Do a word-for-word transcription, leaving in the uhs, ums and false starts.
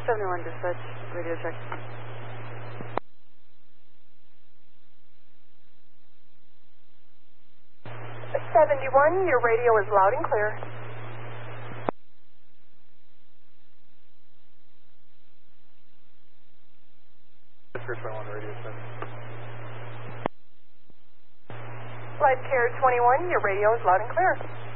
seventy-one dispatch, radio check. seventy-one, your radio is loud and clear. twenty-one radio check. Flight Care twenty-one, your radio is loud and clear.